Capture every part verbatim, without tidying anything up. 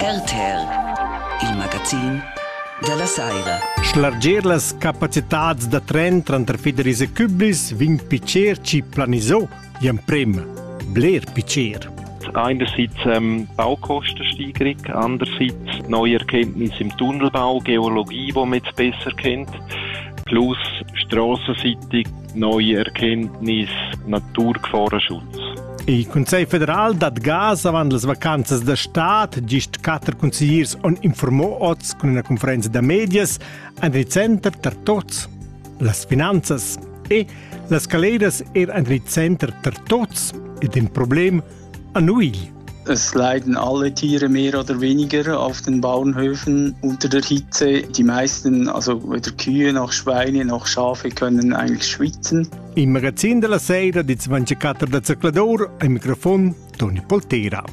R T R, il magazin della Saira. Schlarger las capacitats da tren tra Federis e Küblis vin picer ci planisò iam prem bler picer. Einerseits ähm, Baukostensteigerung, andererseits neue Erkenntnisse im Tunnelbau, Geologie, die man jetzt besser kennt, plus strassenseitig neue Erkenntnisse, Naturgefahrenschutz. Il Consiglio federal dat gas avant las vacanzas da stat, gist quattro consigliers on informò oz con una conferenza da medias an ricenter ter tots las finanzas e las caleras er an ricenter ter tots ed ein Problem an uil. Es leiden alle Tiere mehr oder weniger auf den Bauernhöfen unter der Hitze. Die meisten, also weder Kühe noch Schweine noch Schafe, können eigentlich schwitzen. Im Magazin della Sera di ventiquattro da Circlador, al microfono Tony Poltera.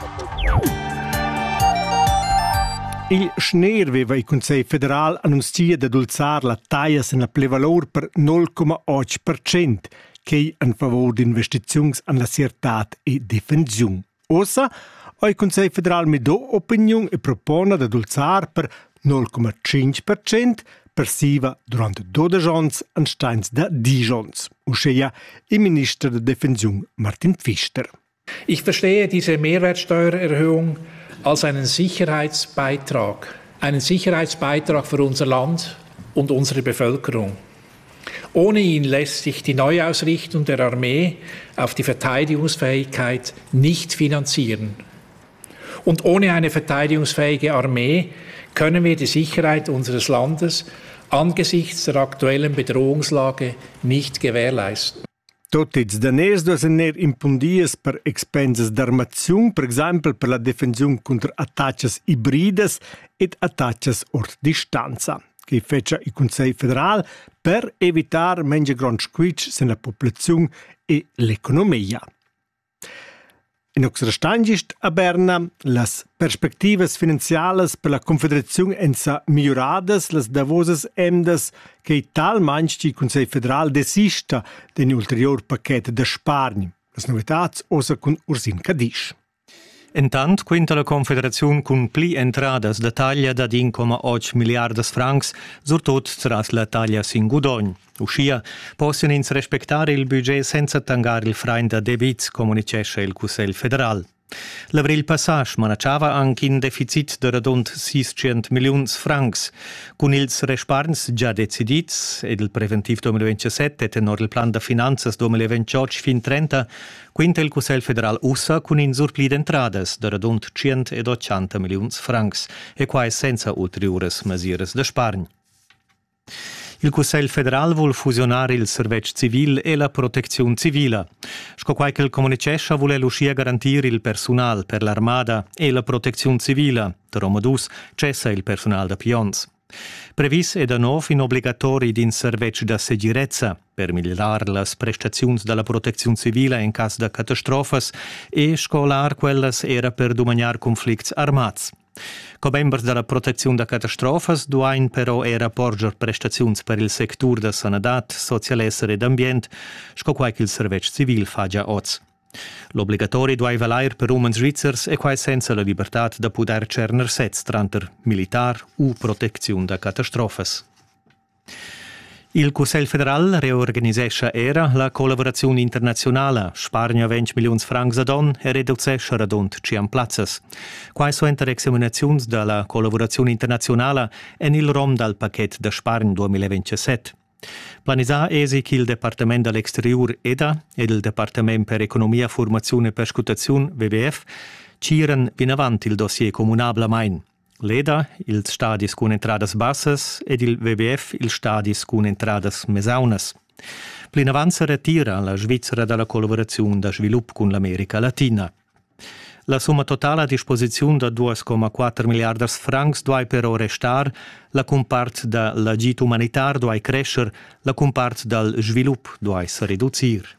Il Schneer aveva il Consiglio federal annunciato di dulzare la taglia nella plevalor per nol virgola otto per cento, che è in favore di investizioni nella sicurezza e difensione. Ossa, il Consiglio federal mi do opinione e propone di dulzare per nol virgola cinque per cento persiva durante dodici anni in steins da dieci anni, usceva il Ministro der Defensione Martin Pfister. Ich verstehe diese Mehrwertsteuererhöhung als einen Sicherheitsbeitrag, einen Sicherheitsbeitrag für unser Land und unsere Bevölkerung. Ohne ihn lässt sich die Neuausrichtung der Armee auf die Verteidigungsfähigkeit nicht finanzieren. Und ohne eine verteidigungsfähige Armee können wir die Sicherheit unseres Landes angesichts der aktuellen Bedrohungslage nicht gewährleisten. Tots daners dosen ner impundies per expenses d'armazione, per esempio per la difensione contro attacchi ibrides ed attacchi ort distanza, che fece il Consiglio federal per evitare menge grand squitch nella popolazione e l'economia. In nostra stangist a Berna, las perspectivas finanziales per la Confederazione ensa miglioradas, las davoses emdas che tal manci il Consiglio federal desista d'un ulterior paquet de spargni. Las novitats osa con Ursin Cadisch. Intant quinta la Confederazione con pli entradas da taglia da uno virgola otto miliardas francs, surtot tras la taglia sin Gudogn. Uscia possono ins rispettare il budget senza tangare il frein da debits, comunicesce il Consiglio federal. L'avril passage manacciava anche in deficit de radont seicento milioni francs. Con ils resparns già decidits ed il preventiv duemilaventisette e tenor il plan de finanzas duemilaventotto fin trenta, quinta il Consiglio federal ussa con in surpli d'entradas de radont centottanta milioni francs e quai senza ulteriores mesures de spargn. Il Consiglio federal vuol fusionare il servizio civil e la protezione civile. Sco quai che il comunicesce vuole l'uscia garantire il personale per l'armada e la protezione civile. De Romadus cessa il personale da Pions. Previs è da nuovo in obbligatori din servizio da sicurezza per migliorare le prestazioni della protezione civile in caso di catastrofes e scolar quelles era per domaniare conflitti armati. Co members della protezione da catastrofes duain però era porger prestazioni per il sector da sanadat, socialessere ed ambient, sco quai che il servizio civil fa già oz. L'obbligatori duai valair per umans svizzers e quai senza la libertà da poter cerner sez tranter militar u protezione da catastrofes. Il Consiglio federal reorganisesce era la collaborazione internazionale, spargna venti milioni francs ad on e riducesce radont ciam plazzas. Quai so inter examinazioni della collaborazione internazionale en il rom dal paquet de spargn duemilaventisette. Planisa esi che il Departamento dell'Exterior E D A ed il Departamento per Economia, Formazione e Perscutazione W B F ciren vin avanti il dossier comunabla main. L'E D A, il stadis con entradas bassas, ed il W B F, il stadis con entradas mesaunas. Plin avanza retira la Svizzera dalla collaborazione da sviluppo con l'America Latina. La somma totale a disposizione da due virgola quattro miliardas francs dovai però restar, la compart dall'agito umanitar dovai crescer, la compart dal sviluppo dovai se riducir.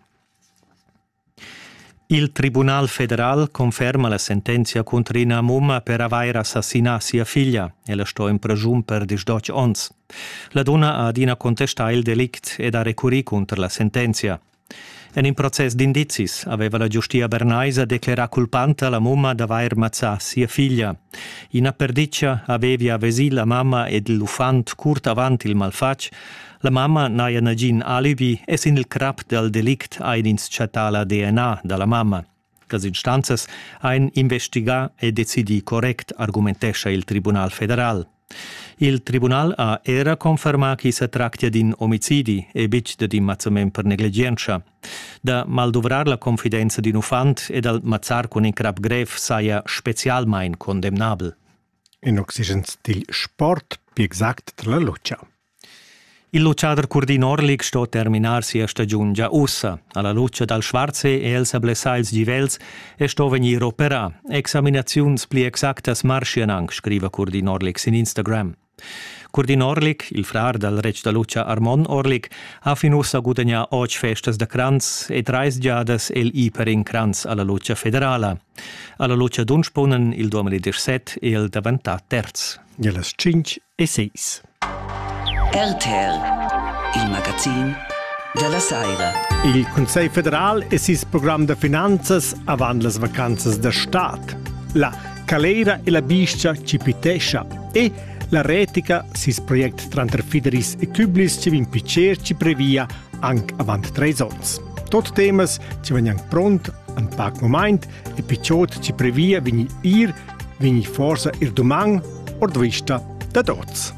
Il Tribunal federal conferma la sentenza contro Ina Mumma per aver assassinato sia figlia e la sto in prigione per diciotto anni. La donna ha dina contestato il delict ed ha recurì contro la sentenza. En in process d'indizis aveva la giustia bernaisa declarà culpanta la mumma d'avair mazzà sia figlia. In apperdiccia avevi avesi la mamma ed l'ufant curt avant il malfac. La mamma naia nagin alibi e sin il crap del delict ein ins chattà la D N A dalla mamma. Las instanzas ein investigà e decidì correct, argumentescha il Tribunal Federal. Il Tribunal ha era confermà che si tratta di omicidi e bic di immazzament per negligenza. Da maldovrar la confidenza di un ufant e dal mazzar con un crap grev saia specialmein condemnabel. In oxigens til sport, più exact tra la luccia. Il lucciader Curdin Orlik sto terminar sia stagiun già ussa. Alla luccia dal Schwarze e Elsa Blessails Givels e sto venir opera. Examinaziuns pli exactas marcianang, scrive Curdin Orlik in Instagram. Curdin Orlik, il frar dal rec da luccia Armon Orlik, ha finussa guadagna och festas da Kranz e trais giadas el iper in Kranz alla luccia federala. Alla luccia d'Unspunen il duemiladiciassette e il davantà terz. Jelas cinque e seis. R T L, il magazin della Saira. Il Consiglio federal e sis program de finanzas avant las vacanzas da stat. La calera e la biscia ci pitescia e la retica sis project tranter Fideris e Cublis ci vin picer ci previa anche avant tres ons. Tot temas ci vegnan pront an pac moment e picciot ci previa vini ir, vini forsa ir domang or dvista da dots.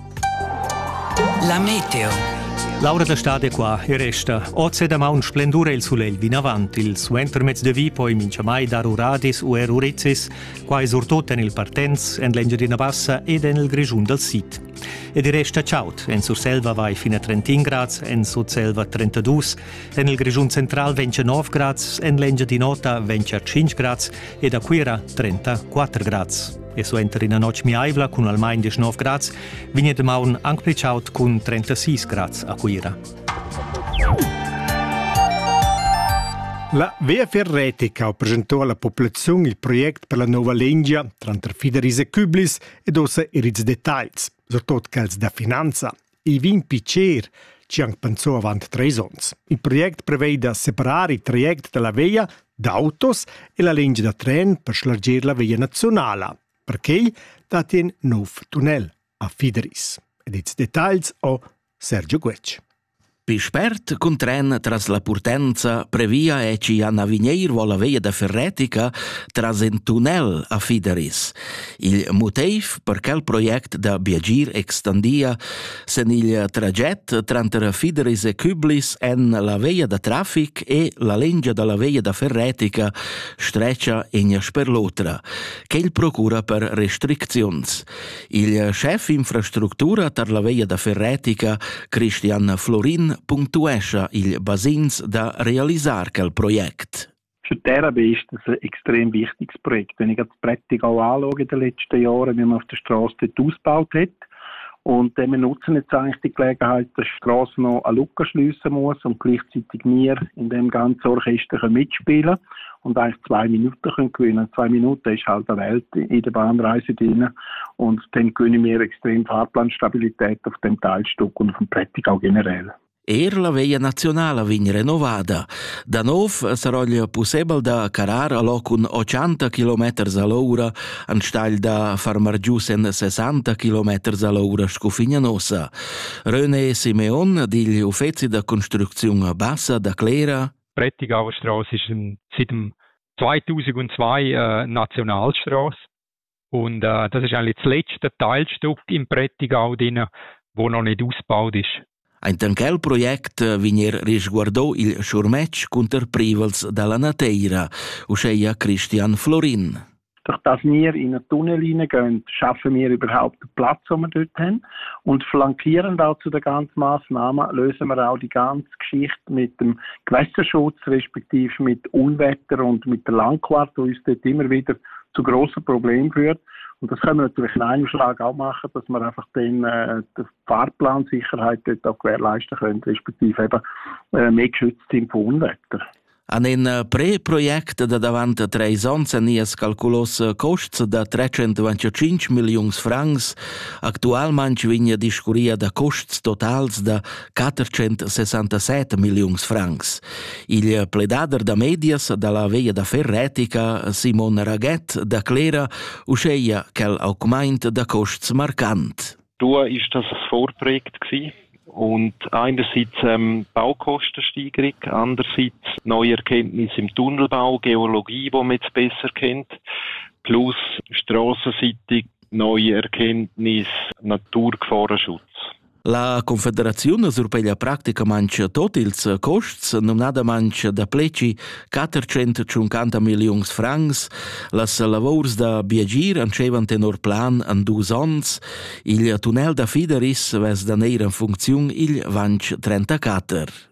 La meteo. Laura da stade qua e resta. Oggi da un splendore il soleil vin avanti. Il suenter mezz de vi poi mincia mai dar uradis u eruritzis, qua esurtot en il partenz, en l'engia di Navassa ed en il grigiun del sit. E di resta ciaut. En sur selva vai fino a trentin grads, en sur selva trentadue, en il grigiun central ventinove grads, en l'engia di nota venticinque grads e da quira trentaquattro grads. E so enter in a noc miaivla con almain diciannove grads, vigne de maun anc plicaut con trentasei grads a quira. La Via Ferretica ha presentato alla popolazione il progetto per la nuova legge tra Fideris e Cublis ed ossa iriz dettagli, soprattutto quelli da finanza. I vin picer ci hanno pensato avanti tre ons. Il progetto prevede separare i traghetti della via d'autos e la legge da tren per slargere la via nazionale, perché dati un nuovo tunnel a Fideris. Ed i dettagli o Sergio Guecci. Pispert con tren tras la Purtenza previa e ci hanno vigneir vola via da Ferretica tras un tunnel a Fideris. Il motiv per quel project da Biagir extendia sen il traget tra Fideris e Cublis en la via da traffic e la legge della via da Ferretica streccia in sperlotra, che il procura per restriczions. Il chef infrastruttura per la via da Ferretica, Christian Florin, puntuescha il basins da realisar quel projekt. Für die R A B ist das ein extrem wichtiges Projekt. Wenn ich das Prättigau anschaue in den letzten Jahren, wie man auf der Straße dort ausgebaut hat, und wir nutzen jetzt eigentlich die Gelegenheit, dass die Straße noch eine Lücke schliessen muss und gleichzeitig wir in dem ganzen Orchester mitspielen und eigentlich zwei Minuten können gewinnen. Zwei Minuten ist halt eine Welt in der Bahnreise drin und dann gewinnen wir extrem Fahrplanstabilität auf dem Teilstück und auf dem Prättigau generell. Er la via nazionale vin renovada. Da nov sarà possibile da carar a locun ottanta chilometri all'ora, anstall da farmar gius en sessanta chilometri all'ora scufigna nossa. René Simeon, digli uffizi da costruzione bassa da Clera. Prättigauer Straße ist seit dem zweitausendzwei äh, Nationalstraße und äh, das ist eigentlich das letzte Teilstück im Prättigau drin, wo noch nicht ausgebaut ist. In quel project vinier risguardò il schurmetsch conter privals dalla Nateira, uscheia Christian Florin. Durch das wir in einen Tunnel hineingehen, schaffen wir überhaupt den Platz, den wir dort haben. Und flankierend auch zu der ganzen Massnahme lösen wir auch die ganze Geschichte mit dem Gewässerschutz, respektive mit Unwetter und mit der Langquart, die uns dort immer wieder zu grossen Problemen führt. Und das können wir natürlich in einem Schlag auch machen, dass wir einfach dann äh, die Fahrplansicherheit dort auch gewährleisten können, respektive eben äh, mehr geschützt sind von Unwetter. An un pre-project da davant tre ans nies calculos costs da trecentoventicinque milions francs, actualmente vigna discuria da costs totals da quattrocentosessantasette milions francs. Il pledader da medias dalla veia da Ferretica, Simon Raguet, declara usceia quel augment da costs markant. Da ist das Vorprojekt gewesen. Und einerseits ähm, Baukostensteigerung, andererseits neue Erkenntnisse im Tunnelbau, Geologie, die man jetzt besser kennt, plus strassenseitig neue Erkenntnisse, Naturgefahrenschutz. La Confederazione surpeglia praticamente tutti ils costs, nominadamente da pleci quattrocentocinquanta milions francs, las lavors da Biagir ancevan tenor plan en dus ans, il tunnel da Fideris ves da neir en funziun il vanc trentaquattro.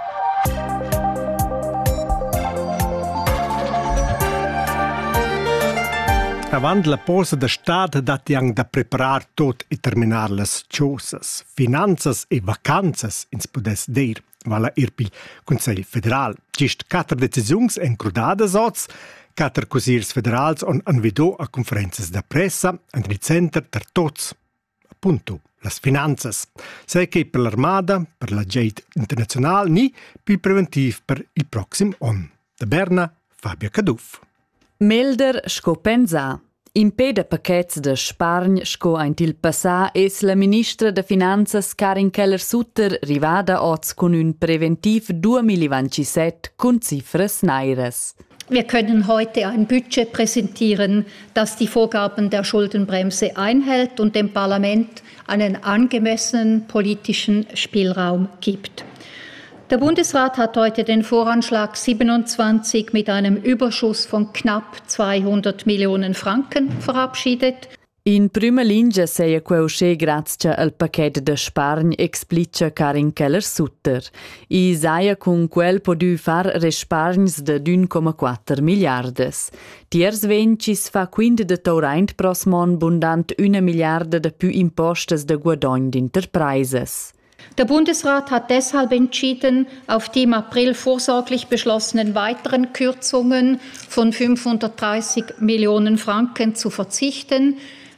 Avant la pausa da stat dat yang da preparar tot e terminar las ciosas, finanzas e vacanzas ins pudes dir, vala ir pil Consell Federal. Gist quattro decisiuns encrudadas oz, quattro cosirs federals on anvidò a conferenzas da pressa, and il center ter tots, appunto, las finanzas. Sei che per l'armada, per la geit internazional, ni pil preventiv per il proxim on. Da Berna, Fabio Caduff. Melder sco pensa. In peda paquets de spargn sco aint il passà es la ministra de Finanzas Karin Keller-Sutter rivada oz con un preventiv duemilaventisette con cifras neiras. Wir können heute ein Budget präsentieren, das die Vorgaben der Schuldenbremse einhält und dem Parlament einen angemessenen politischen Spielraum gibt. Der Bundesrat hat heute den Voranschlag siebenundzwanzig mit einem Überschuss von knapp zweihundert Millionen Franken verabschiedet. In prima linea sei quel sche grazie al paquet de spargn explica Karin Keller-Sutter. I saia con quel podü far respargns de un komma quattro miliardes. Tiers vencis fa quindi de tauraint prosmon bundant una miliarde de più impostes de guadagn d'enterprises. Der Bundesrat hat deshalb entschieden, auf die im April vorsorglich beschlossenen weiteren Kürzungen von fünfhundertdreißig Millionen Franken zu verzichten.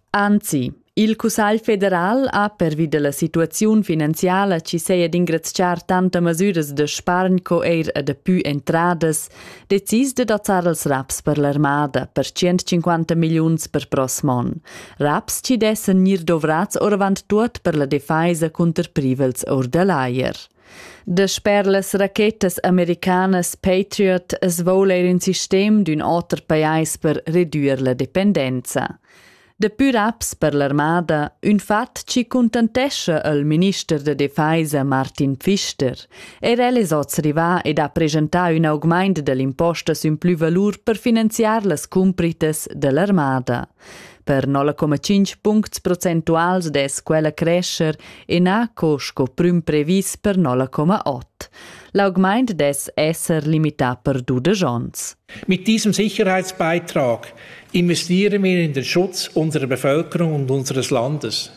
Anzi, il Cussagl Federal ha, per via della situazione finanziaria, ci sei ad ingrazziar tante misure de spargn co eir ad più entradas, decis de dozzar els raps per l'armada per centocinquanta milions per prosmon. Raps ci dessen nir dovrats oravant tuot per la defaisa conter privels or de laier. De sper las raquetas americanas Patriot es voler un sistem d'un alter pais per reduir la dependenza. De più raps per l'armada, un fat ci contentesce il minister de Defesa Martin Pfister. Er eles oz riva ed ha presentà un augment dell'imposta sun plü valur per finanziar las cumpritas de l'armada. Per nove komma cinque punts procentuals des quella crescer e na cosco prüm previs per nove komma otto. L'augment des esser limitat per dude Jons. Mit diesem Sicherheitsbeitrag investieren wir in den Schutz unserer Bevölkerung und unseres Landes.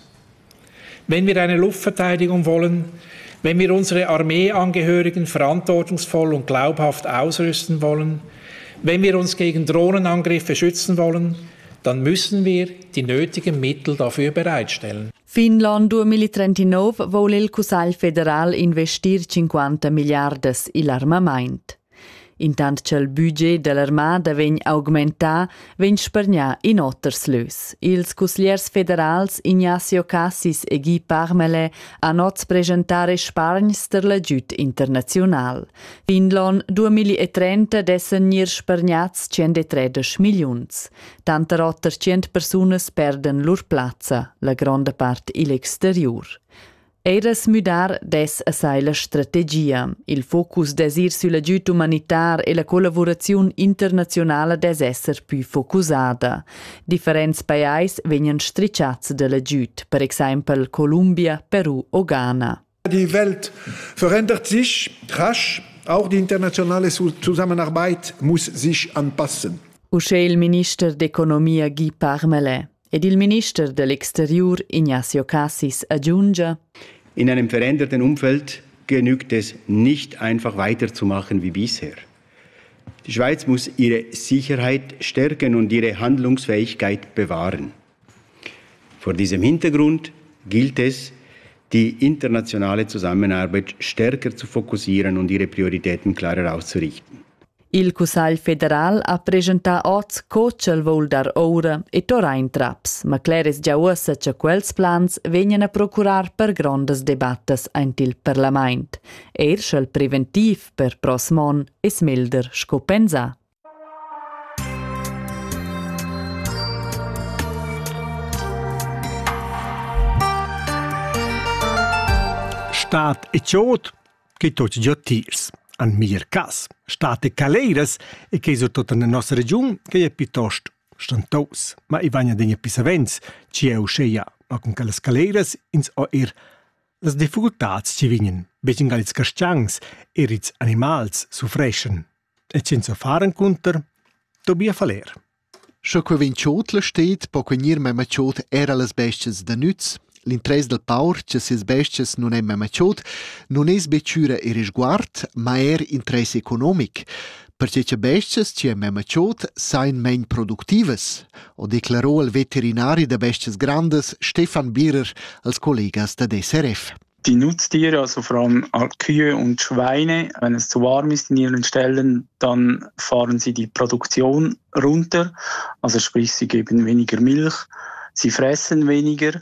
Wenn wir eine Luftverteidigung wollen, wenn wir unsere Armeeangehörigen verantwortungsvoll und glaubhaft ausrüsten wollen, wenn wir uns gegen Drohnenangriffe schützen wollen, dann müssen wir die nötigen Mittel dafür bereitstellen. Fin l'anno duemilatrentinove vuole il Cussagl Federal investir cinquanta miliardes in l'armament. Intant che il budget dell'armada vegn augmentà, vegn spargnà in otters lös. Ils cusliers federals Ignacio Cassis e Guy Parmelé han oz presentare spargns der l'aggiut internazional. Fin l'anno duemilatrenta dessen nir spargnats centotredsci milions. Tanter otter cent persunas perden lur plazza, la gronda part il exterior. Eras müdar des assai la strategia. Il focus desir sull'aggiut umanitar e la collaborazione internazionale des esser più focusada. Differents pais vegnan stricciats dell'aggiut, per exempel Colombia, Peru o Ghana. Die Welt verändert sich rasch, auch die internationale Zusammenarbeit muss sich anpassen. Usce il minister d'Economia Guy Parmelé ed il minister dell'Exterior Ignacio Cassis aggiunge: In einem veränderten Umfeld genügt es nicht einfach weiterzumachen wie bisher. Die Schweiz muss ihre Sicherheit stärken und ihre Handlungsfähigkeit bewahren. Vor diesem Hintergrund gilt es, die internationale Zusammenarbeit stärker zu fokussieren und ihre Prioritäten klarer auszurichten. Il Cussagl Federal ha presentato oz cocel vol dar ora e torain traps, ma clares già ussa che quels plans vengono a procurar per grandes debattes ant il Parlament. Er schel preventiv per prosmon es milder scopensa. Stat e ciot, che tots già tirs. An miglior cas, state caleiras e che so tutta la nostra regione che è piuttosto stantos. Ma i vagna degna pisavens, ci è usceia, ma con quelle caleiras ins o er las difficultats ci vignen, becin galiz casciangs e riz animals suffreschen. E senza faren kunter, dobia faler. Scho que vin ciot la stet, po quenir mema ciot era las bestias da nüz. L'interesse del paur, che ses bestias non è memaciot, non è becciura e risguard, ma è interesse economic. Perché che bestias, che è memaciot, sain men productives, o declarò il veterinari da bestias grandes Stefan Bierer als collegas da D S R F. Die Nutztiere, also vor allem Kühe und Schweine, wenn es zu warm ist in ihren Ställen, dann fahren sie die Produktion runter, also sprich, sie geben weniger Milch, sie fressen weniger.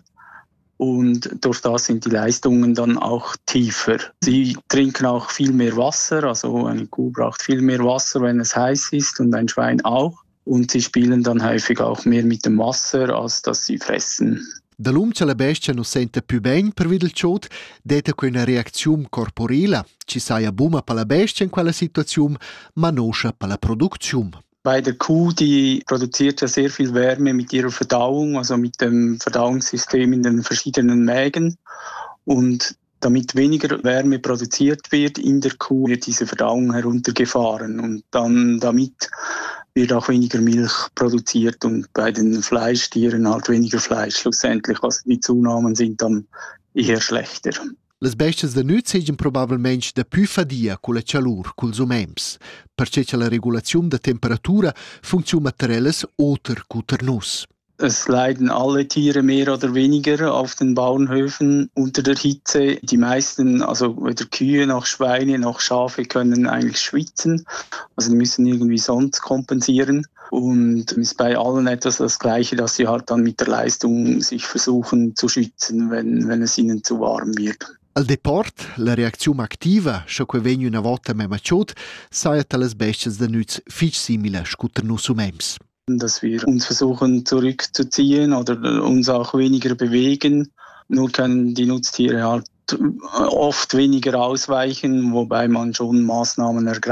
Und durch das sind die Leistungen dann auch tiefer. Sie trinken auch viel mehr Wasser, also eine Kuh braucht viel mehr Wasser, wenn es heiß ist und ein Schwein auch. Und sie spielen dann häufig auch mehr mit dem Wasser, als dass sie fressen. Da l'um che la bestia non sente più ben per videl ciot, deta quella reazione corporela, ci saia buma per la bestia in quella situazione, ma noscia per la produzione. Bei der Kuh, die produziert ja sehr viel Wärme mit ihrer Verdauung, also mit dem Verdauungssystem in den verschiedenen Mägen. Und damit weniger Wärme produziert wird in der Kuh, wird diese Verdauung heruntergefahren. Und dann damit wird auch weniger Milch produziert und bei den Fleischtieren halt weniger Fleisch schlussendlich. Also die Zunahmen sind dann eher schlechter. Les bestias da nüz seigien probabilmente da più fadia con la calur, culs umems, perché la regulazione da temperatura funziona per elles oter cuter nus. Es leiden alle Tiere mehr oder weniger auf den Bauernhöfen unter der Hitze. Die meisten, also weder Kühe noch Schweine noch Schafe, können eigentlich schwitzen. Also die müssen irgendwie sonst kompensieren. Und es ist bei allen etwas das Gleiche, dass sie halt dann mit der Leistung sich versuchen zu schützen, wenn, wenn es ihnen zu warm wird. Al deport, la reazione activa, scho que vegno una volta memaciot, saiat alles bestias da nüz fich simile scuter nus umems. Dass wir uns versuchen zurückzuziehen oder uns auch weniger bewegen. Nur können die Nutztiere halt oft weniger ausweichen, wobei man schon Maßnahmen ergreift.